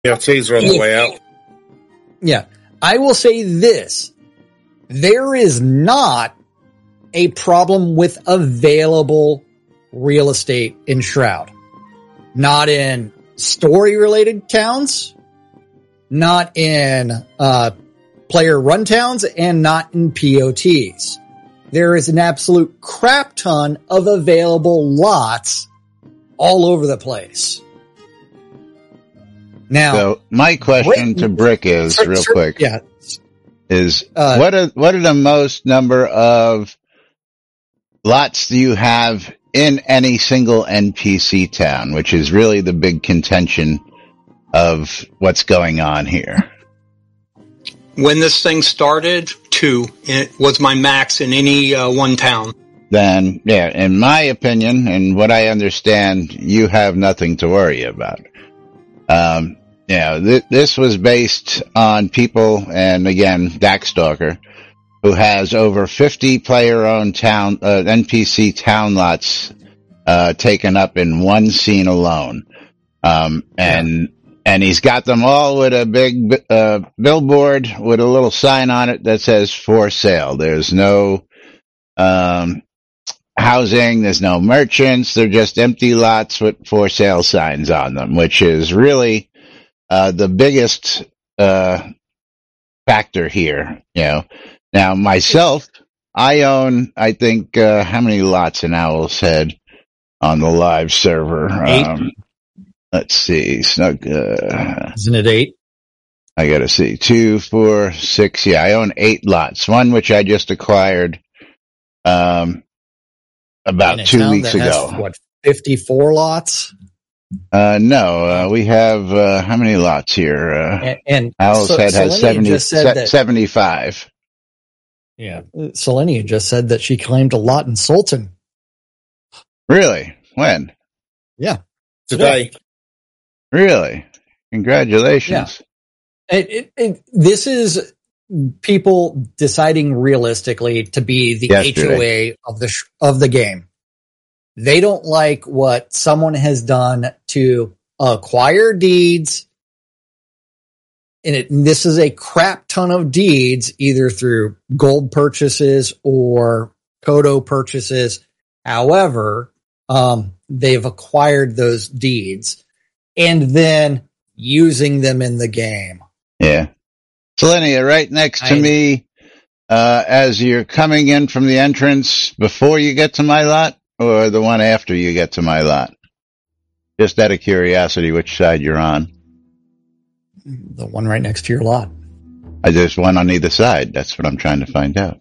Yeah, teaser on the way out. Yeah. I will say this. There is not a problem with available real estate in Shroud. Not in story-related towns, not in player-run towns, and not in POTs. There is an absolute crap ton of available lots all over the place. Now, so my question to Brick is, real quick, is what are the most number of lots do you have in any single NPC town, which is really the big contention of what's going on here? When this thing started, 2. It was my max in any one town. Then, yeah, in my opinion, and what I understand, you have nothing to worry about. This was based on people, and again, Darkstalker, who has over 50 player-owned town NPC town lots taken up in one scene alone, and he's got them all with a big billboard with a little sign on it that says "for sale." There's no housing, there's no merchants, they're just empty lots with for sale signs on them, which is really the biggest factor here. Now myself, I own, I think, how many lots in Owl's Head on the live server? 8. Let's see, Snug. Isn't it 8? I gotta see. 2, 4, 6. Yeah, I own 8 lots. One which I just acquired about 2 weeks ago. What, 54 lots? No, we have how many lots here? And Owl's Head has 75. Yeah, Selenia just said that she claimed a lot in Sultan. Really? When? Yeah, today. Really? Congratulations. Yeah. This is people deciding realistically to be the HOA of the game. They don't like what someone has done to acquire deeds. And this is a crap ton of deeds, either through gold purchases or Kodo purchases. However, they've acquired those deeds and then using them in the game. Yeah. Selenia, right next to me, as you're coming in from the entrance before you get to my lot, or the one after you get to my lot? Just out of curiosity, which side you're on? The one right next to your lot. There's one on either side. That's what I'm trying to find out.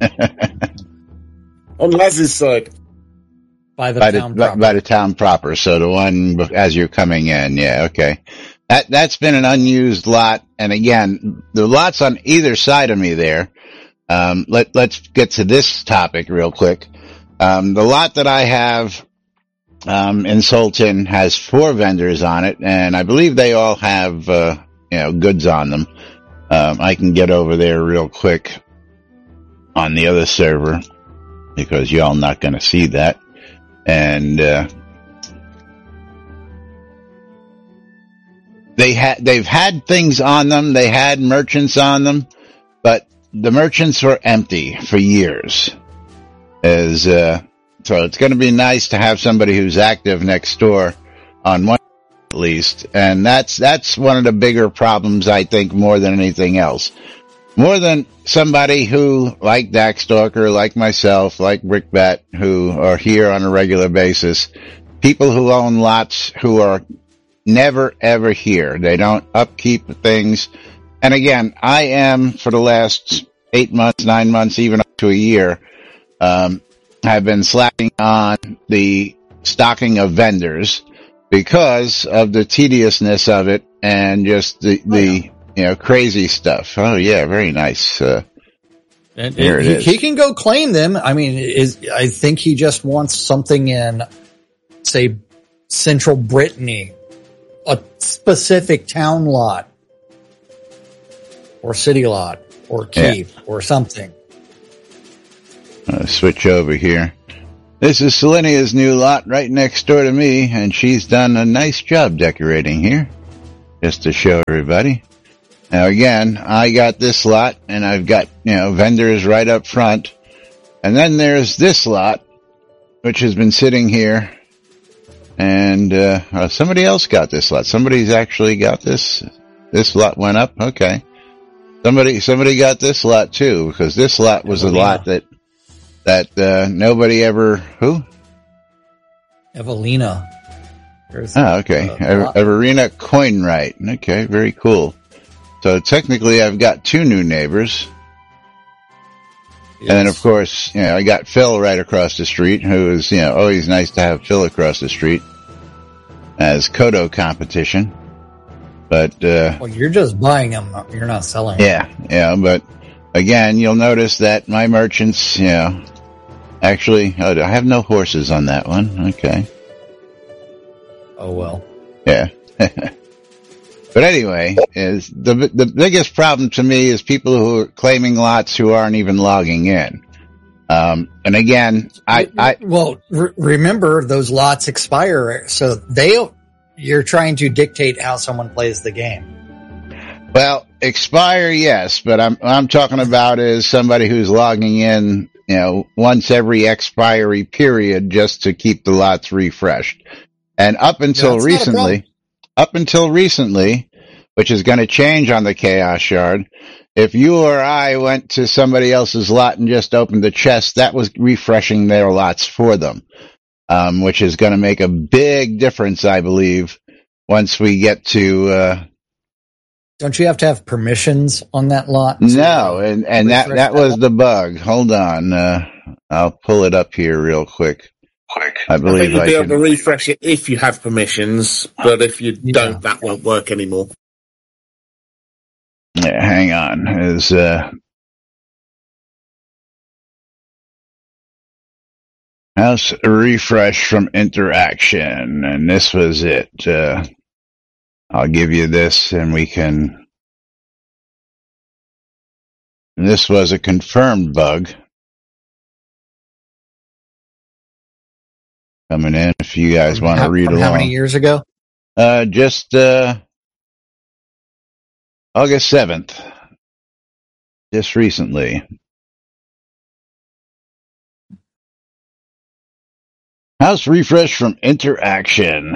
On Leslie's side. By the town proper. So the one as you're coming in. Yeah, okay. That's been an unused lot. And again, the lots on either side of me there. Let's get to this topic real quick. The lot that I have in Sultan has 4 vendors on it, and I believe they all have goods on them. I can get over there real quick on the other server because y'all not going to see that. And they've had things on them. They had merchants on them, but the merchants were empty for years. So it's going to be nice to have somebody who's active next door on one at least. And that's one of the bigger problems, I think, more than anything else. More than somebody who, like Darkstalker, like myself, like Brickbat, who are here on a regular basis, people who own lots who are never ever here. They don't upkeep things. And again, I am, for the last 8 months, 9 months, even up to a year, have been slacking on the stocking of vendors because of the tediousness of it and just the crazy stuff. Oh yeah, very nice. He can go claim them. I mean, I think he just wants something in, say, central Brittany, a specific town lot or city lot or keep or something. Switch over here. This is Selenia's new lot right next door to me, and she's done a nice job decorating here. just to show everybody. Now again, I got this lot, and I've got, vendors right up front. And then there's this lot, which has been sitting here. And, somebody else got this lot. Somebody's actually got this. This lot went up. Okay. Somebody got this lot too, because this lot was a lot that nobody ever, who? Evelina. Okay. Everina Coinwright. Okay. Very cool. So technically I've got 2 new neighbors. Yes. And then of course, I got Phil right across the street, who is, always nice to have Phil across the street as Kodo competition. But, well, you're just buying them. You're not selling them. Yeah. But again, you'll notice that my merchants, actually, I have no horses on that one. Okay. Oh, well. Yeah. But anyway, is the biggest problem to me is people who are claiming lots who aren't even logging in. And again, remember those lots expire, so you're trying to dictate how someone plays the game. Well, expire, yes, but I'm talking about is somebody who's logging in, once every expiry period just to keep the lots refreshed. And up until recently, which is going to change on the Chaos Shard, if you or I went to somebody else's lot and just opened the chest, that was refreshing their lots for them, which is going to make a big difference, I believe, once we get to... Don't you have to have permissions on that lot? No, and that was the bug. Hold on. I'll pull it up here real quick. I believe think you'll be able to refresh it if you have permissions, but if you don't, that won't work anymore. Yeah, hang on. House refresh from interaction, and this was it. I'll give you this, and we can... This was a confirmed bug. Coming in, if you guys want to read along. How many years ago? Just August 7th. Just recently. House refresh from interaction.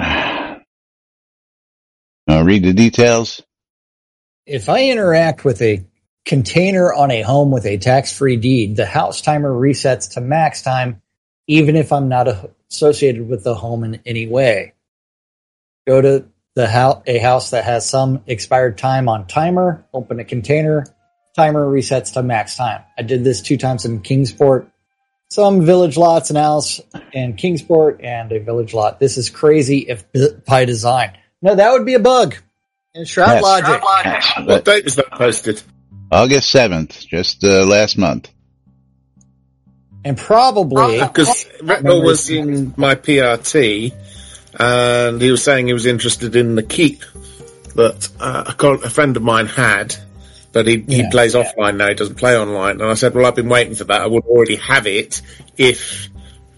Read the details. If I interact with a container on a home with a tax-free deed, the house timer resets to max time, even if I'm not associated with the home in any way. Go to a house that has some expired time on timer, open a container, timer resets to max time. I did this 2 times in Kingsport. Some village lots, an house in Kingsport, and a village lot. This is crazy if by design. No, that would be a bug. In Shroud Logic. What date was that posted? August 7th, just last month. And probably... Because Retnor was in my PRT, and he was saying he was interested in the keep that a friend of mine had, but he plays offline now, he doesn't play online. And I said, well, I've been waiting for that. I would already have it if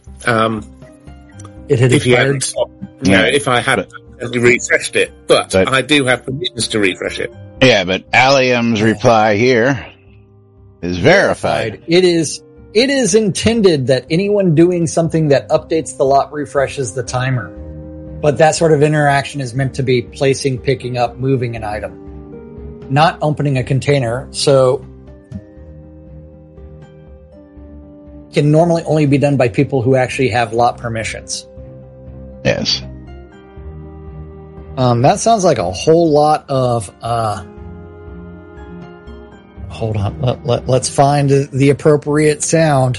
it had expired. If I had refreshed it. But I do have permissions to refresh it. Yeah, but Allium's reply here is verified. It is intended that anyone doing something that updates the lot refreshes the timer. But that sort of interaction is meant to be placing, picking up, moving an item, not opening a container. So it can normally only be done by people who actually have lot permissions. Yes. That sounds like a whole lot of, hold on. Let's find the appropriate sound.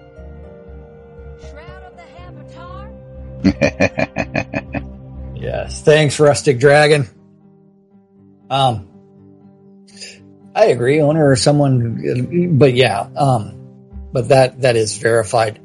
Shroud of the Avatar? Yes. Thanks, Rustic Dragon. I agree, owner or someone, but yeah, but that is verified.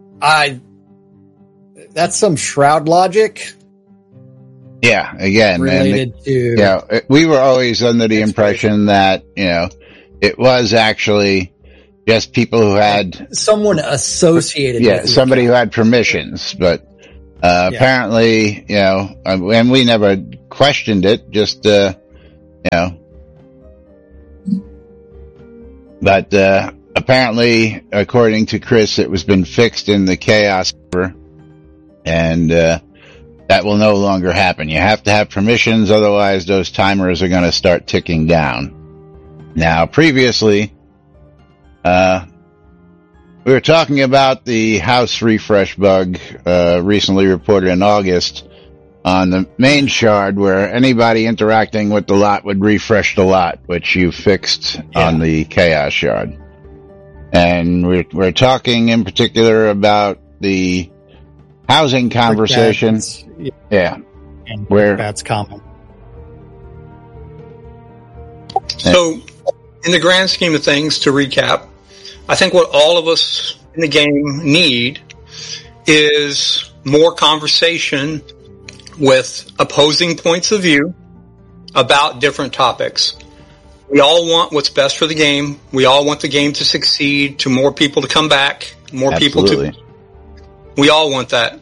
That's some Shroud logic. Yeah, again, related to... Yeah, we were always under the impression that, it was actually just people who had... Someone associated with somebody who had permissions, but Apparently, and we never questioned it, just, but, apparently, according to Chris, it was been fixed in the Chaos server, and, that will no longer happen. You have to have permissions, otherwise those timers are going to start ticking down. Now, previously, we were talking about the house refresh bug, recently reported in August on the main shard, where anybody interacting with the lot would refresh the lot, which you fixed on the Chaos shard. And we're talking in particular about the housing conversation. And where that's common. So, in the grand scheme of things, to recap, I think what all of us in the game need is more conversation with opposing points of view about different topics. We all want what's best for the game. We all want the game to succeed, to more people to come back, more Absolutely. people to... We all want that.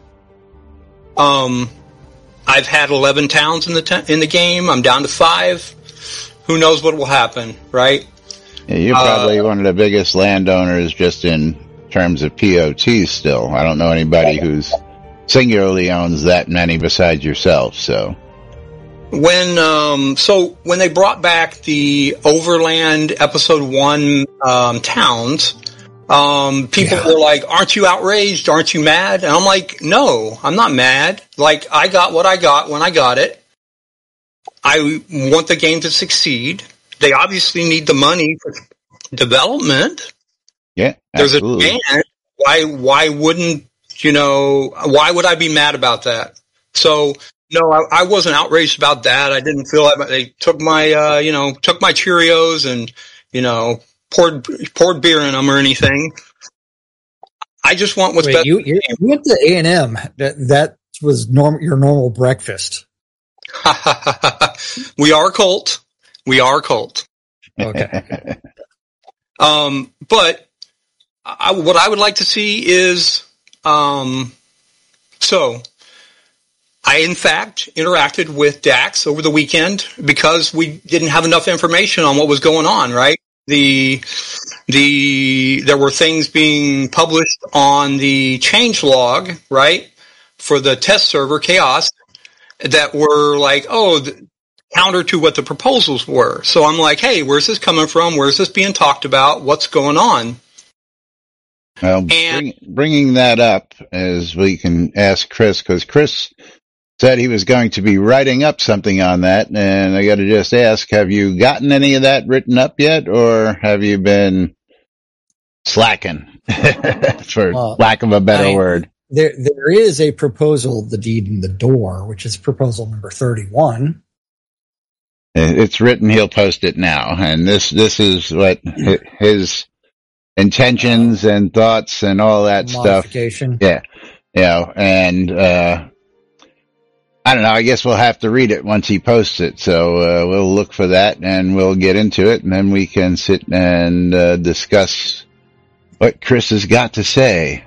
I've had 11 towns in the game. I'm down to 5. Who knows what will happen, right? Yeah, you're probably one of the biggest landowners just in terms of POTs still. I don't know anybody who's singularly owns that many besides yourself, so. When they brought back the Overland Episode 1 towns, people were like, aren't you outraged? Aren't you mad? And I'm like, no, I'm not mad. Like, I got what I got when I got it. I want the game to succeed. They obviously need the money for development. Yeah, There's absolutely. a demand. Why wouldn't, why would I be mad about that? So, no, I wasn't outraged about that. I didn't feel like they took my, took my Cheerios and, poured beer in them or anything. I just want what's best. You went to A&M. That was your normal breakfast. We are a cult. Okay. But what I would like to see is, so I in fact interacted with Dax over the weekend because we didn't have enough information on what was going on, right? There were things being published on the changelog, right? For the test server Chaos that were like, counter to what the proposals were. So I'm like, hey, where's this coming from? Where's this being talked about? What's going on? Well, bringing that up as we can ask Chris, because Chris said he was going to be writing up something on that, and I got to just ask, have you gotten any of that written up yet, or have you been slacking, for lack of a better word? There is a proposal, the deed in the door, which is proposal number 31. It's written. He'll post it now, and this is what his intentions and thoughts and all that stuff. Yeah, and I don't know. I guess we'll have to read it once he posts it. So we'll look for that, and we'll get into it, and then we can sit and discuss what Chris has got to say.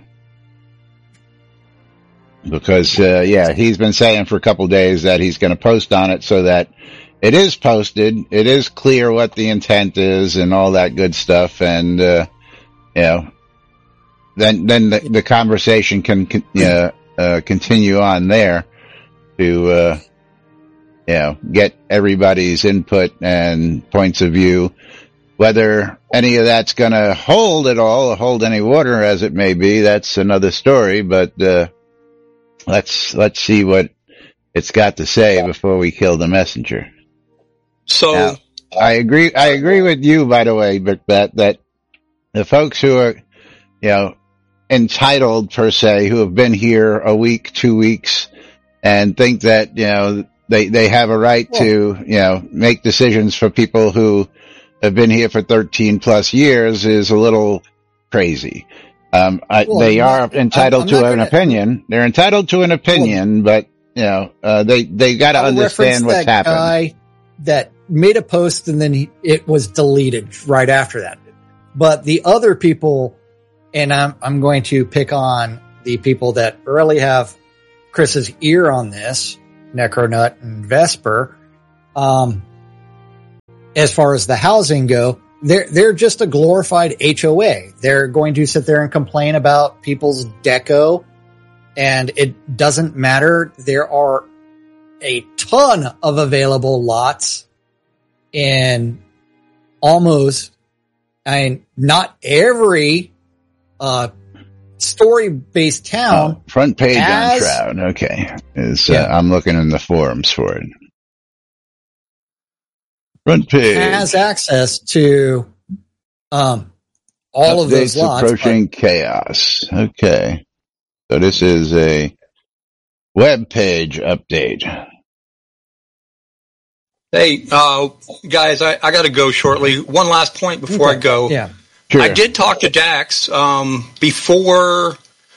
Because he's been saying for a couple of days that he's going to post on it so that it is posted. It is clear what the intent is and all that good stuff. And, then the conversation can, continue on there to, get everybody's input and points of view. Whether any of that's going to hold at all, or hold any water as it may be, that's another story. But, let's see what it's got to say before we kill the messenger. So now, I agree with you, by the way, but that the folks who are, entitled per se, who have been here a week, 2 weeks, and think that, they have a right to, make decisions for people who have been here for 13 plus years is a little crazy. They are entitled to an opinion. They're entitled to an opinion, but they got to understand what's happened. Guy that made a post and then it was deleted right after that. But the other people, and I'm going to pick on the people that really have Chris's ear on this, Necronut and Vesper. As far as the housing go, they're just a glorified HOA. They're going to sit there and complain about people's deco, and it doesn't matter. There are a ton of available lots in almost, not every story-based town. Front page on Shroud. Okay. I'm looking in the forums for it. Front page has access to all Updates of those lots. Approaching chaos. Okay. So this is a web page update. Hey, guys, I got to go shortly. One last point before I go. Yeah. Sure. I did talk to Dax before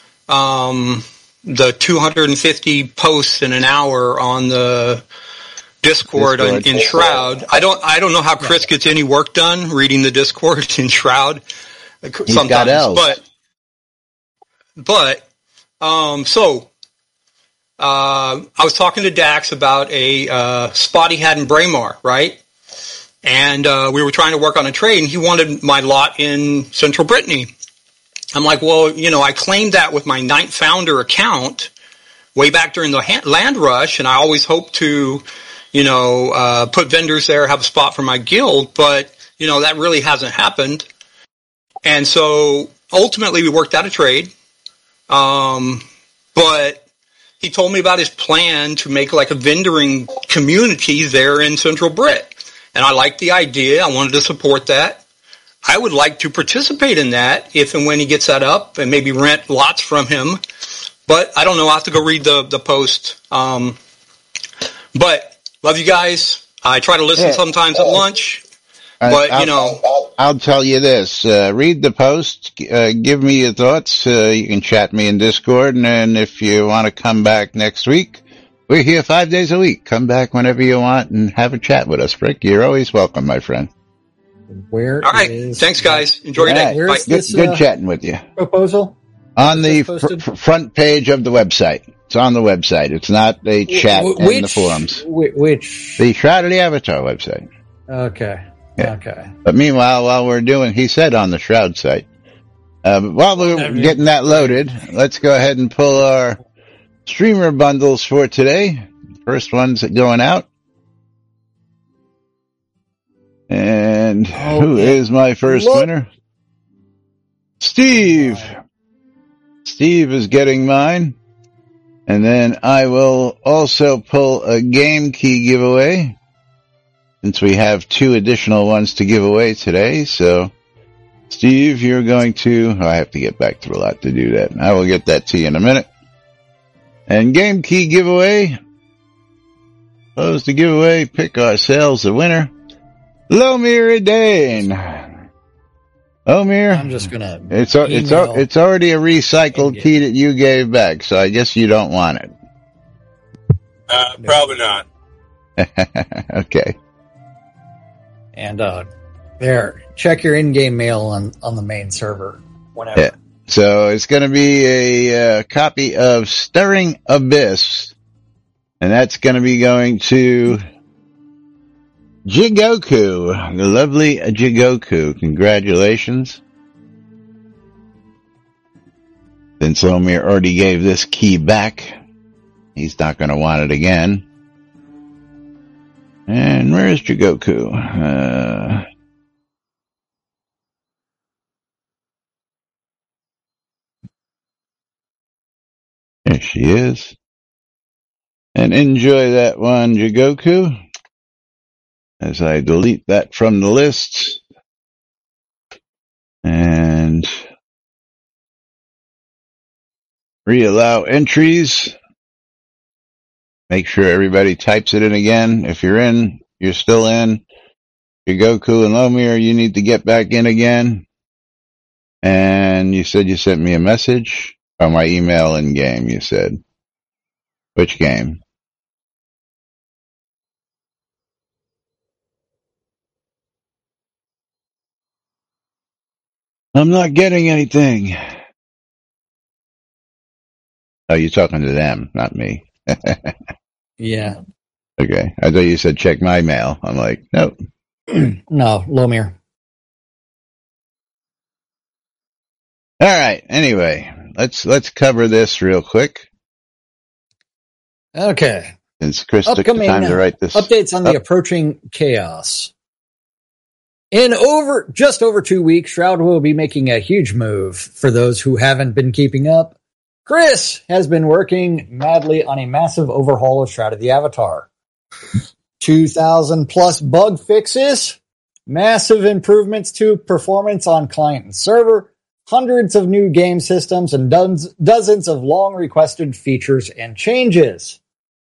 the 250 posts in an hour on the Discord in Shroud. I don't know how Chris gets any work done reading the Discord in Shroud. He's got L's. I was talking to Dax about a spot he had in Braemar, right? And we were trying to work on a trade, and he wanted my lot in Central Brittany. I'm like, well, I claimed that with my Ninth Founder account way back during the land rush, and I always hoped to put vendors there, have a spot for my guild, but, that really hasn't happened. And so ultimately we worked out a trade. But he told me about his plan to make like a vendoring community there in Central Brit. And I liked the idea. I wanted to support that. I would like to participate in that if and when he gets that up and maybe rent lots from him. But I don't know. I'll have to go read the post. But love you guys. I try to listen sometimes at lunch, but I'll tell you this, read the post, give me your thoughts. You can chat me in Discord. And then if you want to come back next week, we're here 5 days a week. Come back whenever you want and have a chat with us, Frick. You're always welcome, my friend. All right. Thanks, guys. Enjoy your day. Bye. Good chatting with you. Proposal? On the front page of the website. It's on the website. It's not a chat in the forums. Which? The Shroud of the Avatar website. Okay. Yeah. Okay. But meanwhile, he said on the Shroud site, while we're getting that loaded, let's go ahead and pull our streamer bundles for today. First one's going out. And who is my first winner? Steve. Steve is getting mine. And then I will also pull a game key giveaway, since we have 2 additional ones to give away today. So, Steve, you're going to... I have to get back to the lot to do that. I will get that to you in a minute. And game key giveaway. Close the giveaway. Pick ourselves a winner. Lomir Dane. Lomir, I'm just gonna. It's already a recycled key that you gave back, so I guess you don't want it. Probably not. Okay. And there, check your in-game mail on the main server whenever. Yeah. So it's going to be a copy of Stirring Abyss, and that's going to be going to Jigoku, the lovely Jigoku. Congratulations. Since Lomir already gave this key back, he's not going to want it again. And where's Jigoku? There she is. And enjoy that one, Jigoku, as I delete that from the list. And reallow entries. Make sure everybody types it in again. If you're in, you're still in. Jigoku and Lomir, you need to get back in again. And you said you sent me a message. Oh, my email in game, you said. Which game? I'm not getting anything. Oh, you're talking to them, not me. Yeah. Okay. I thought you said check my mail. I'm like, nope. No, Lomir. All right. Anyway, let's cover this real quick. Okay. Since Chris took the time to write this. Updates on the approaching chaos. In just over 2 weeks, Shroud will be making a huge move. For those who haven't been keeping up, Chris has been working madly on a massive overhaul of Shroud of the Avatar. 2,000 plus bug fixes, massive improvements to performance on client and server, hundreds of new game systems, and dozens of long requested features and changes.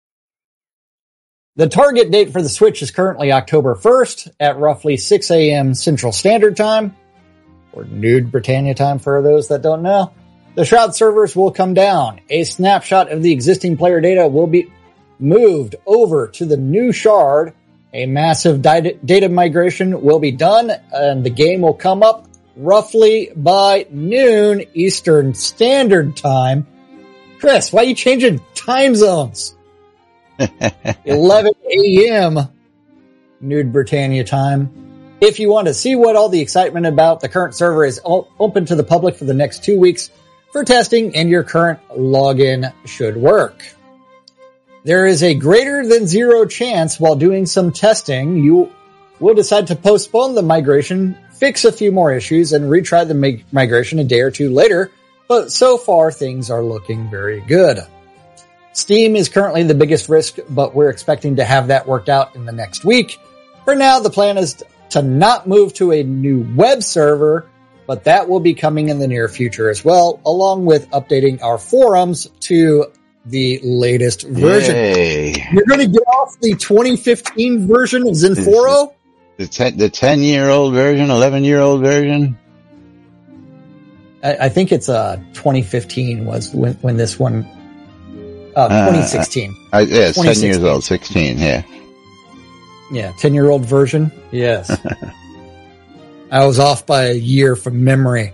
The target date for the Switch is currently October 1st at roughly 6 a.m. Central Standard Time, or Nude Britannia time for those that don't know. The Shroud servers will come down. A snapshot of the existing player data will be moved over to the new Shard. A massive data migration will be done, and the game will come up roughly by noon Eastern Standard Time. Chris, why are you changing time zones? 11 a.m. Nude Britannia time. If you want to see what all the excitement about, the current server is open to the public for the next 2 weeks for testing, and your current login should work. There is a greater than zero chance while doing some testing, you will decide to postpone the migration, fix a few more issues, and retry the migration a day or two later, but so far things are looking very good. Steam is currently the biggest risk, but we're expecting to have that worked out in the next week. For now, the plan is to not move to a new web server, but that will be coming in the near future as well, along with updating our forums to the latest version. Yay. You're going to get off the 2015 version of Zenforo? The 10-year-old version, 11-year-old version? I think it's 2015 was when this one... 2016. Yeah, it's 10 years old, 16, yeah. Yeah, 10-year-old version. Yes. I was off by a year from memory.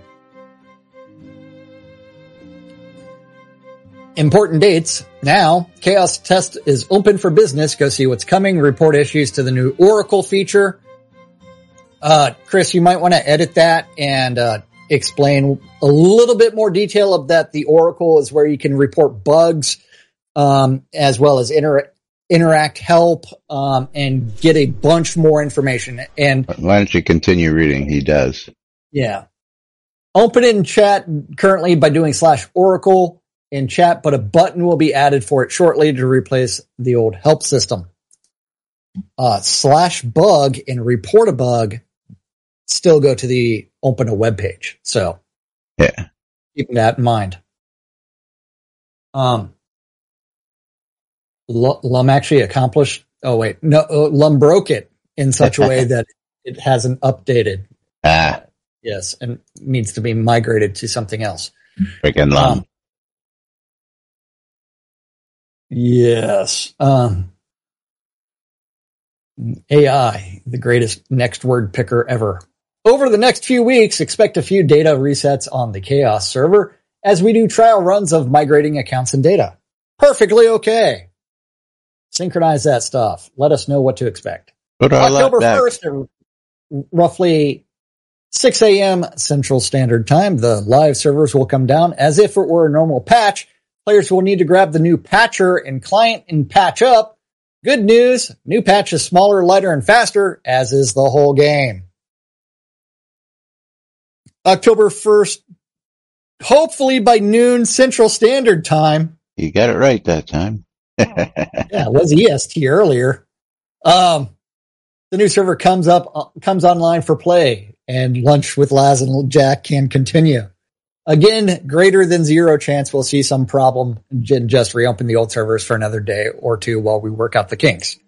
Important dates. Now, Chaos Test is open for business. Go see what's coming. Report issues to the new Oracle feature. Chris, you might want to edit that and explain a little bit more detail of that. The Oracle is where you can report bugs, as well as interact help, and get a bunch more information. And why don't you continue reading? He does. Yeah. Open in chat currently by doing /Oracle in chat, but a button will be added for it shortly to replace the old help system. /bug and report a bug still go to the open a web page. So yeah, keep that in mind. Lum actually accomplished. Oh wait, no, Lum broke it in such a way that it hasn't updated. Yes, and needs to be migrated to something else. Freaking Lum. Yes. AI, the greatest next word picker ever. Over the next few weeks, expect a few data resets on the Chaos server as we do trial runs of migrating accounts and data. Perfectly okay. Synchronize that stuff. Let us know what to expect. October 1st, at roughly 6 a.m. Central Standard Time, the live servers will come down as if it were a normal patch. Players will need to grab the new patcher and client and patch up. Good news, new patch is smaller, lighter, and faster, as is the whole game. October 1st, hopefully by noon Central Standard Time. You got it right that time. Yeah, it was EST earlier. The new server comes online for play, and Lunch with Laz and Jack can continue. Again, greater than zero chance we'll see some problem and just reopen the old servers for another day or two while we work out the kinks.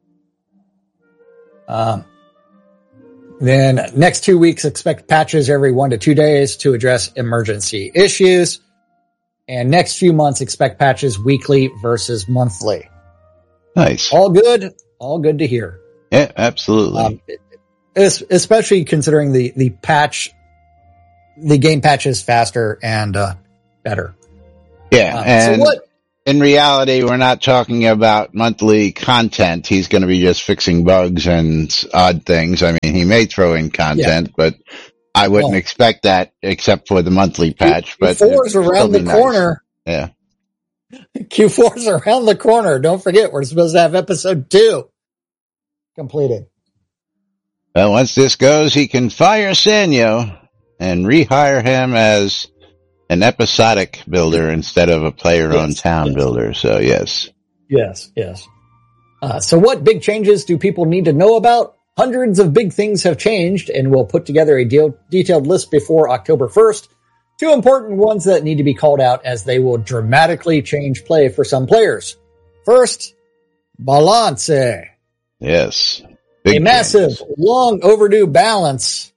Then next 2 weeks, expect patches every 1 to 2 days to address emergency issues. And next few months, expect patches weekly versus monthly. Nice. All good to hear. Yeah, absolutely. Especially considering the game patch is faster and better. Yeah, and so what? in reality, we're not talking about monthly content. He's going to be just fixing bugs and odd things. I mean, he may throw in content, but I wouldn't expect that except for the monthly patch. But Q4's around the corner. Yeah. Q4's around the corner. Don't forget, we're supposed to have episode 2 completed. Well, once this goes, he can fire Sanyo and rehire him as an episodic builder instead of a player-owned town builder. So, yes. Yes. So what big changes do people need to know about? Hundreds of big things have changed, and we'll put together a detailed list before October 1st. 2 important ones that need to be called out as they will dramatically change play for some players. First, balance. Yes. A massive, long overdue balance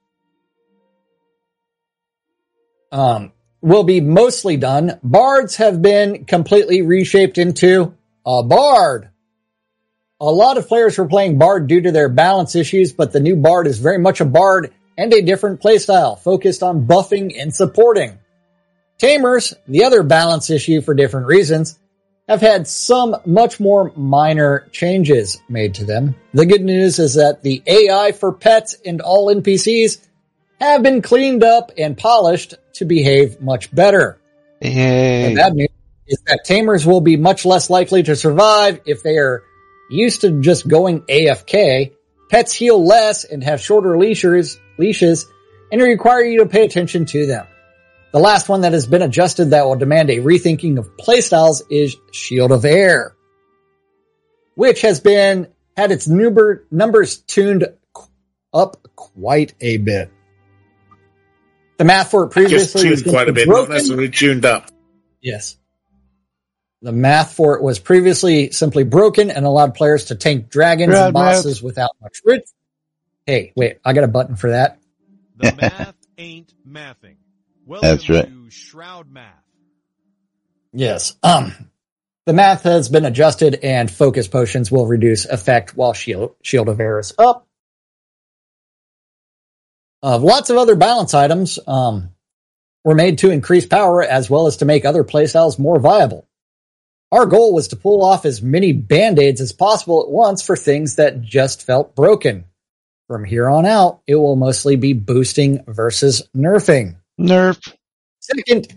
will be mostly done. Bards have been completely reshaped into a bard. A lot of players were playing Bard due to their balance issues, but the new Bard is very much a Bard and a different playstyle, focused on buffing and supporting. Tamers, the other balance issue for different reasons, have had some much more minor changes made to them. The good news is that the AI for pets and all NPCs have been cleaned up and polished to behave much better. Yay. The bad news is that Tamers will be much less likely to survive if they are used to just going AFK. Pets heal less and have shorter leashes and require you to pay attention to them. The last one that has been adjusted that will demand a rethinking of playstyles is Shield of Air, which has had its numbers tuned up quite a bit. The math for it previously was quite a bit, broken. not necessarily tuned up. Yes. The math for it was previously simply broken and allowed players to tank dragons and bosses without much risk. Hey, wait, I got a button for that. The math ain't mathing. Welcome That's right. to Shroud Math. Yes. The math has been adjusted and focus potions will reduce effect while Shield of Air is up. Lots of other balance items were made to increase power as well as to make other playstyles more viable. Our goal was to pull off as many band-aids as possible at once for things that just felt broken. From here on out, it will mostly be boosting versus nerfing. Nerf. Second,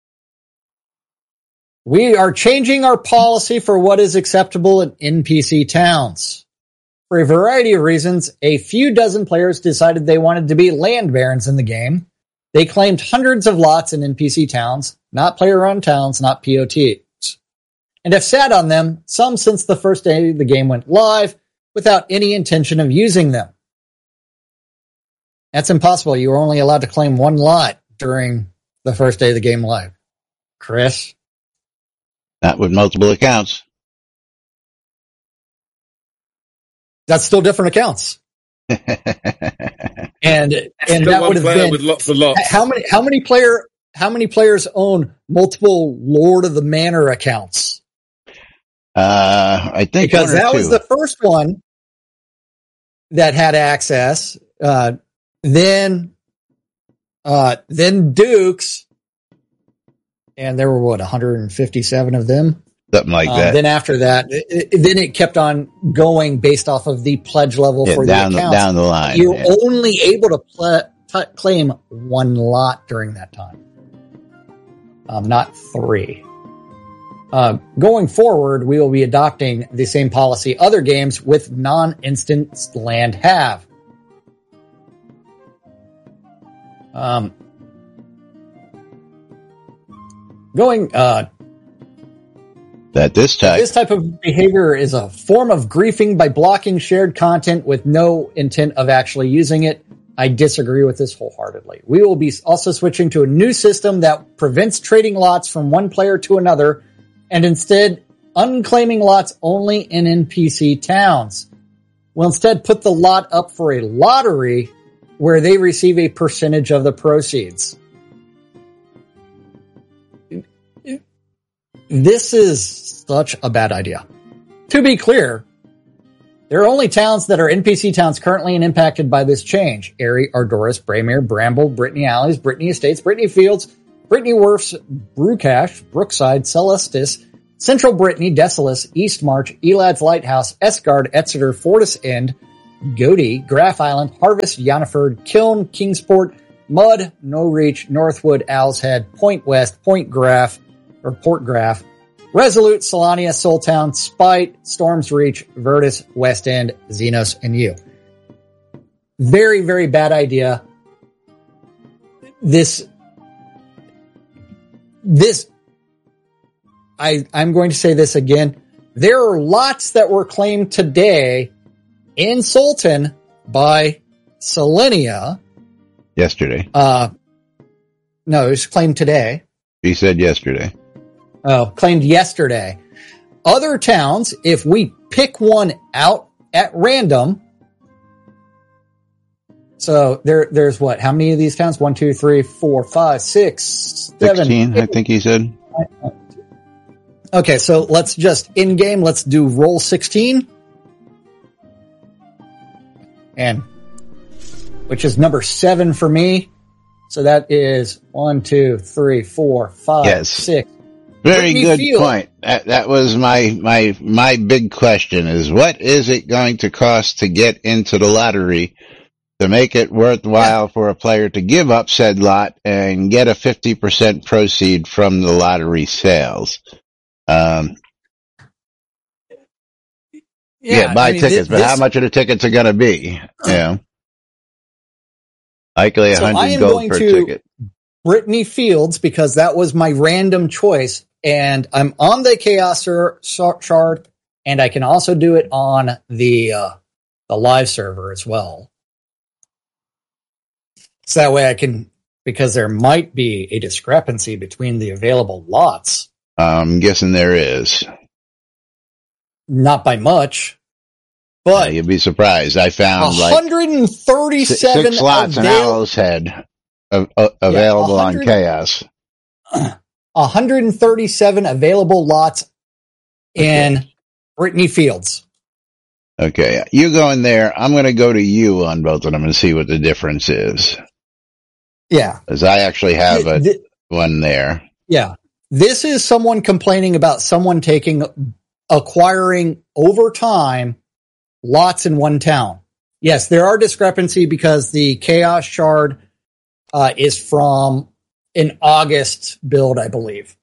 we are changing our policy for what is acceptable in NPC towns. For a variety of reasons, a few dozen players decided they wanted to be land barons in the game. They claimed hundreds of lots in NPC towns, not player-owned towns, not POTs, and have sat on them, some since the first day the game went live, without any intention of using them. That's impossible. You were only allowed to claim one lot during the first day of the game live. Chris? Not with multiple accounts. That's still different accounts. and that would have been with lots of lots. How many players own multiple Lord of the Manor accounts? I think because that was two. the first one that had access. Then Dukes, and there were 157 of them. Something like that. Then after that, then it kept on going based off of the pledge level for the accounts. Down the line. You were only able to claim one lot during that time. Not 3. Going forward, we will be adopting the same policy other games with non-instance land have. This type of behavior is a form of griefing by blocking shared content with no intent of actually using it. I disagree with this wholeheartedly. We will be also switching to a new system that prevents trading lots from one player to another and instead unclaiming lots only in NPC towns. We'll instead put the lot up for a lottery where they receive a percentage of the proceeds. This is such a bad idea. To be clear, there are only towns that are NPC towns currently and impacted by this change. Aerie, Ardoris, Braemere, Bramble, Brittany Alleys, Brittany Estates, Brittany Fields, Brittany Worf's Brucash, Brookside, Celestis, Central Brittany, Decilis, East March, Elad's Lighthouse, Esgard, Exeter, Fortis End, Godey, Graff Island, Harvest, Yanaford, Kiln, Kingsport, Mud, No Reach, Northwood, Owl's Head, Point West, Point Graff, or Port Graff, Resolute, Solania, Soultown, Spite, Storms Reach, Virtus, West End, Xenos, and you. Very, very bad idea. I'm going to say this again. There are lots that were claimed today in Sultan by Selenia. Yesterday. No, it was claimed today. He said yesterday. Oh, claimed yesterday. Other towns, if we pick one out at random. So there's what? How many of these towns? 1, 2, 3, 4, 5, 6, 7. 16, I think he said. Okay, so let's just in game. Let's do roll 16, and which is number 7 for me. So that is 1, 2, 3, 4, 5, Yes. 6. Very Brittany good Field. point. That was my big question is what is it going to cost to get into the lottery to make it worthwhile for a player to give up said lot and get a 50% proceed from the lottery sales? Buy tickets, but how much of the tickets are going to be? Yeah. Likely So I 100 am gold going per to- ticket. Brittany Fields, because that was my random choice, and I'm on the Chaos Shard, and I can also do it on the live server as well. So that way I can, because there might be a discrepancy between the available lots. I'm guessing there is. Not by much, but You'd be surprised. I found like 137 6 slots in Owl's Head available on 100 Chaos. 137 available lots in Brittany Fields. Okay, you go in there. I'm going to go to you on both of them and see what the difference is. Yeah. Because I actually have one there. Yeah. This is someone complaining about someone acquiring over time lots in one town. Yes, there are discrepancy because the Chaos Shard is from an August build, I believe.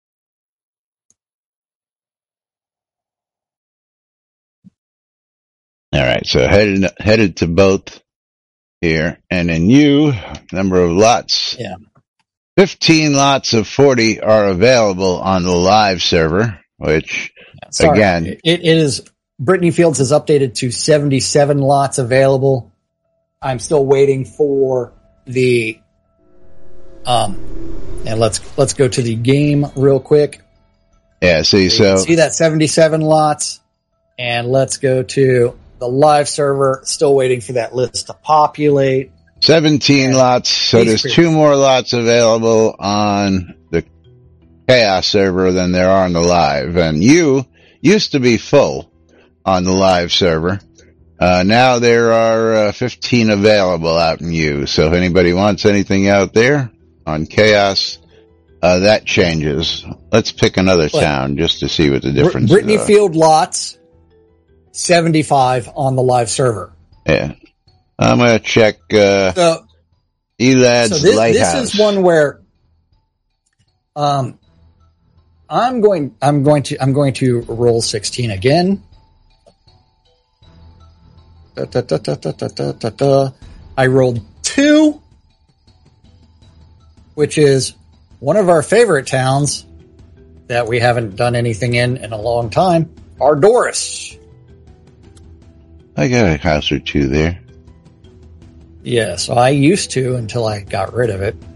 All right, so headed to both here, and then number of lots. Yeah. 15 lots of 40 are available on the live server, which Sorry, again, it is Brittany Fields has updated to 77 lots available. I'm still waiting for the and let's go to the game real quick. Yeah, see that 77 lots, and let's go to the live server. Still waiting for that list to populate. 17 lots, so there's 2 more lots available on the Chaos server than there are on the live. And you used to be full on the live server. Now there are 15 available out in you. So if anybody wants anything out there on Chaos, that changes. Let's pick another town just to see what the difference is. Brittany Field lots, 75 on the live server. Yeah. I'm going to check Elad's Lighthouse. This is one where I'm going to roll 16 again. I rolled 2, which is one of our favorite towns that we haven't done anything in a long time, Ardoris. I got a house or 2 there. Yeah, so I used to until I got rid of it.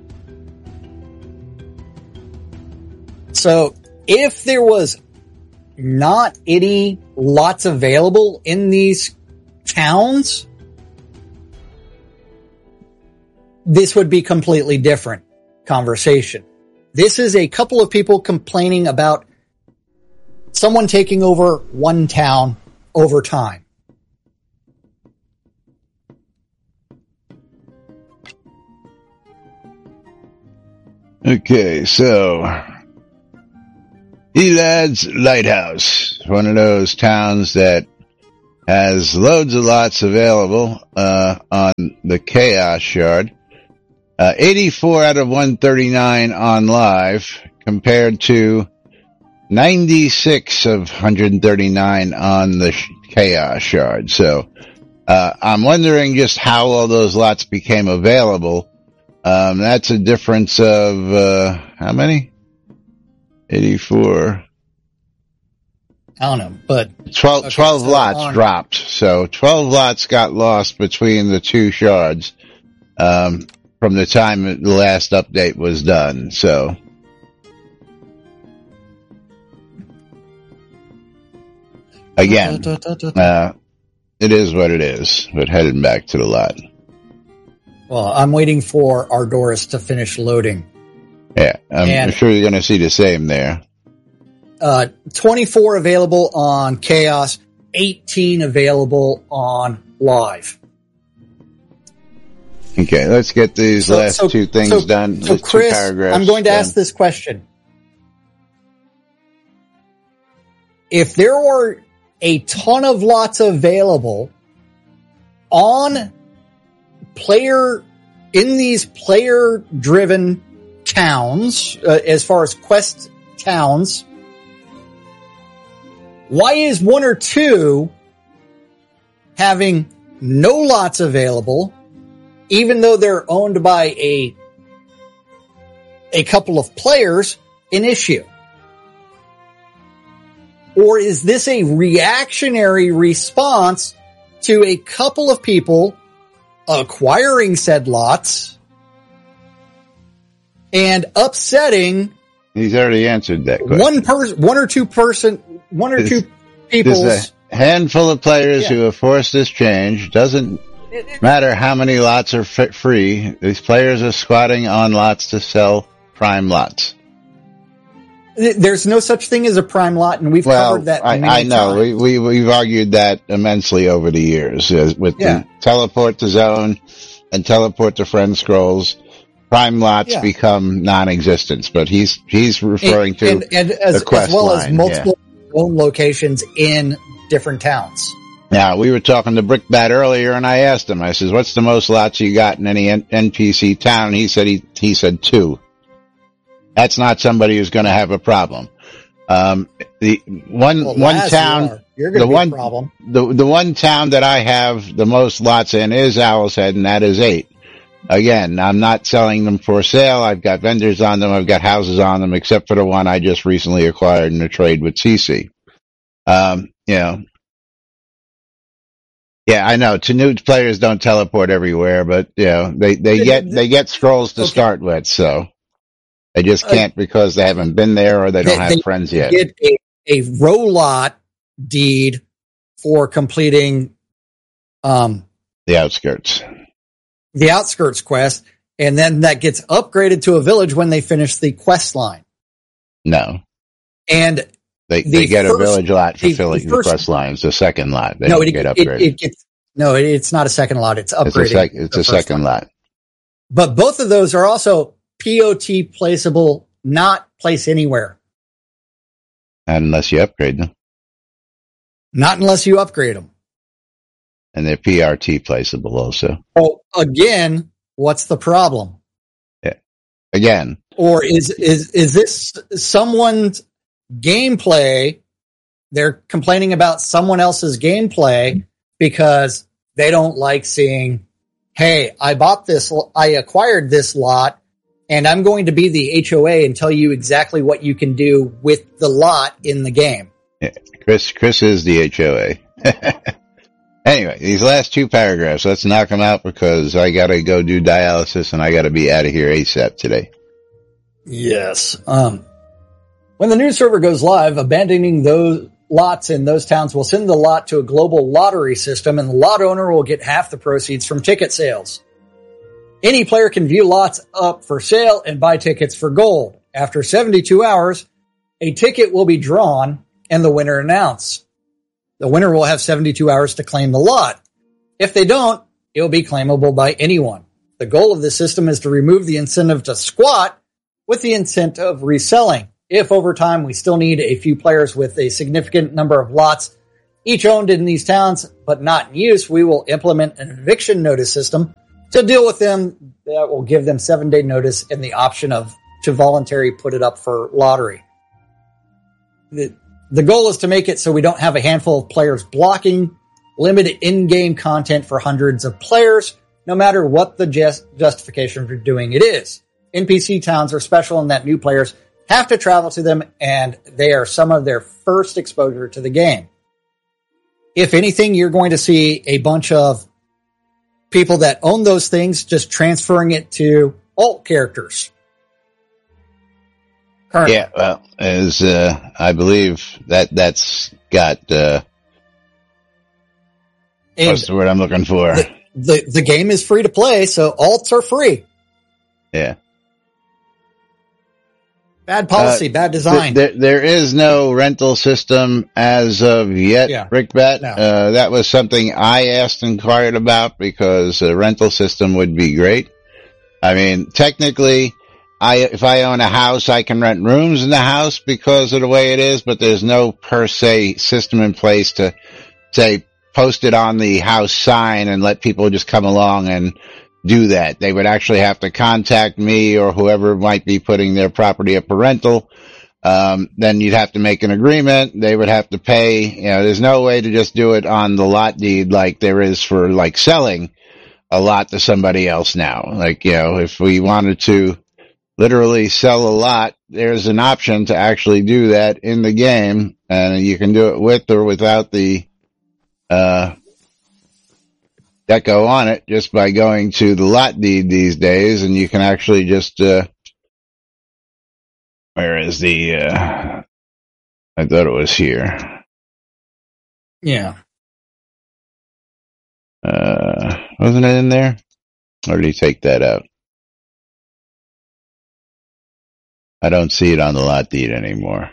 So if there was not any lots available in these towns, this would be completely different conversation. This is a couple of people complaining about someone taking over one town over time. Okay, so Elad's Lighthouse, one of those towns that has loads of lots available on the Chaos Shard. 84 out of 139 on live, compared to 96 of 139 on the Chaos Shard. So I'm wondering just how all those lots became available. That's a difference of how many? 84. I don't know, but 12 so lots dropped. So 12 lots got lost between the two shards from the time the last update was done. So again, it is what it is, but heading back to the lot. Well, I'm waiting for Ardoris to finish loading. Yeah, I'm sure you're going to see the same there. 24 available on Chaos, 18 available on Live. Okay, let's get these last two things done. So, Chris, I'm going to ask this question. If there were a ton of lots available on in these player-driven towns, as far as quest towns, why is one or two having no lots available, even though they're owned by a couple of players, an issue? Or is this a reactionary response to a couple of people acquiring said lots and upsetting? He's already answered that question. One or two people. There's a handful of players who have forced this change. Doesn't matter how many lots are free. These players are squatting on lots to sell prime lots. There's no such thing as a prime lot, and we've covered that. I know. We've argued that immensely over the years with the teleport to zone and teleport to friend scrolls. Prime lots become non-existent, but he's referring to the quest as well line, as multiple zone locations in different towns. Now, we were talking to Brickbat earlier, and I asked him. I says, "What's the most lots you got in any NPC town?" And he said 2. That's not somebody who's going to have a problem. The one town that I have the most lots in is Owl's Head, and that is 8. Again, I'm not selling them for sale. I've got vendors on them. I've got houses on them, except for the one I just recently acquired in a trade with CC. Yeah, I know. New players don't teleport everywhere, but they get scrolls to start with, so. They just can't because they haven't been there or they don't have friends yet. Get a row lot deed for completing the outskirts. The outskirts quest, and then that gets upgraded to a village when they finish the quest line. No. And they get a village lot for filling the quest line. It's the second lot. They don't get upgraded. It's not a second lot. It's upgraded. It's a second lot. But both of those are also POT placeable, not place anywhere. Not unless you upgrade them. Not unless you upgrade them. And they're PRT placeable also. Oh, again, what's the problem? Yeah. Again. Or is this someone's gameplay? They're complaining about someone else's gameplay because they don't like seeing, hey, I acquired this lot, and I'm going to be the HOA and tell you exactly what you can do with the lot in the game. Yeah, Chris is the HOA. Anyway, these last 2 paragraphs, let's knock them out because I gotta go do dialysis and I gotta be out of here ASAP today. Yes. When the new server goes live, abandoning those lots in those towns will send the lot to a global lottery system, and the lot owner will get half the proceeds from ticket sales. Any player can view lots up for sale and buy tickets for gold. After 72 hours, a ticket will be drawn and the winner announced. The winner will have 72 hours to claim the lot. If they don't, it will be claimable by anyone. The goal of this system is to remove the incentive to squat with the intent of reselling. If over time we still need a few players with a significant number of lots, each owned in these towns but not in use, we will implement an eviction notice system to deal with them that will give them 7-day notice and the option to voluntarily put it up for lottery. The goal is to make it so we don't have a handful of players blocking limited in-game content for hundreds of players, no matter what the justification for doing it is. NPC towns are special in that new players have to travel to them, and they are some of their first exposure to the game. If anything, you're going to see a bunch of people that own those things just transferring it to alt characters. Currently. Yeah, well, as I believe that's got what's the word I'm looking for? The game is free to play, so alts are free. Yeah. Bad policy, bad design. There is no rental system as of yet, Brickbat. No. That was something I inquired about because a rental system would be great. I mean, technically, if I own a house, I can rent rooms in the house because of the way it is, but there's no per se system in place to say post it on the house sign and let people just come along and do that. They would actually have to contact me or whoever might be putting their property up for rental. Then you'd have to make an agreement. They would have to pay. You know, there's no way to just do it on the lot deed like there is for like selling a lot to somebody else now. Like, you know, if we wanted to literally sell a lot, there's an option to actually do that in the game, and you can do it with or without the deco on it just by going to the lot deed these days, and you can actually just where is the I thought it was here. Yeah. Wasn't it in there? Or did he take that out? I don't see it on the lot deed anymore.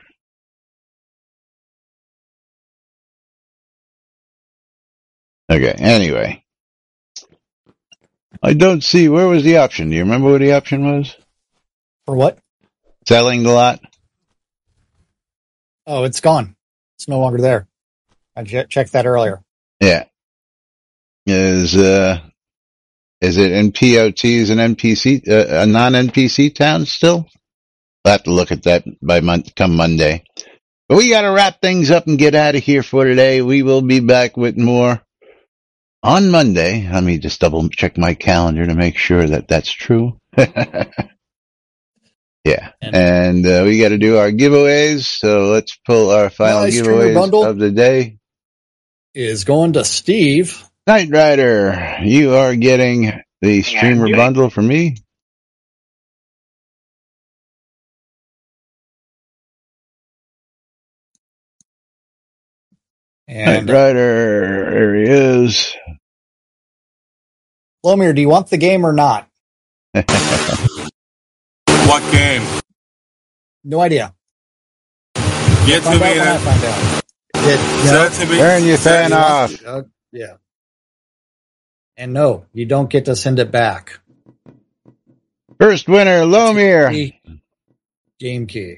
Okay, anyway. I don't see, where was the option? Do you remember what the option was? For what? Selling the lot? Oh, it's gone. It's no longer there. I checked that earlier. Yeah. Is it in POTs and NPC, a non-NPC town still? We'll have to look at that come Monday. But we gotta wrap things up and get out of here for today. We will be back with more on Monday. Let me just double check my calendar to make sure that that's true. Yeah. And we got to do our giveaways. So let's pull our final giveaways of the day. Is going to Steve. Knight Rider, you are getting the streamer bundle from me. And Knight Rider, there he is. Lomir, do you want the game or not? What game? No idea. Get to me. When I find out. Turn your fan off. Yeah. And no, you don't get to send it back. First winner, Lomir. Game key.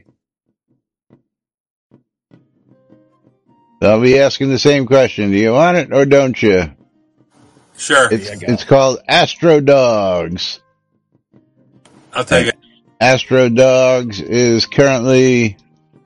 I'll be asking the same question. Do you want it or don't you? Sure. It's called Astro Dogs. I'll take it. Astro Dogs is currently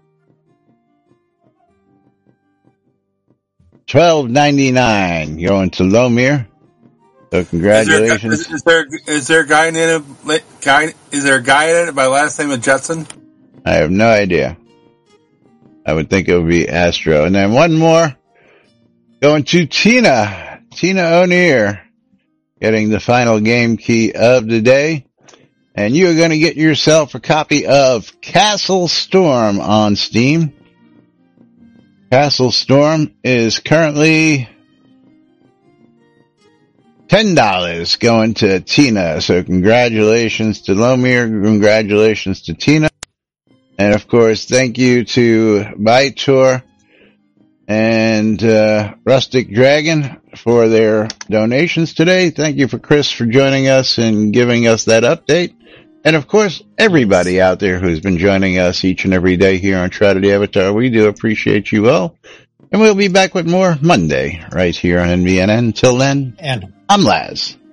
$12.99 going to Lomir. So congratulations. Is there a guy in it? Is there a guy in it by last name of Jetson? I have no idea. I would think it would be Astro. And then one more going to Tina O'Neill, getting the final game key of the day. And you are going to get yourself a copy of Castle Storm on Steam. Castle Storm is currently $10 going to Tina. So congratulations to Lomir. Congratulations to Tina. And of course, thank you to Bytor and Rustic Dragon for their donations today. Thank you for Chris for joining us and giving us that update. And of course, everybody out there who's been joining us each and every day here on Shroud of the Avatar, we do appreciate you all. And we'll be back with more Monday right here on NVNN. Until then, And I'm Laz.